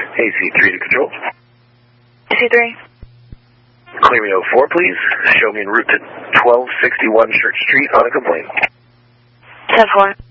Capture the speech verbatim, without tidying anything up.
A C three to control. A C three. Clear me oh four, please. Show me en route to twelve sixty-one Church Street on a complaint. ten four.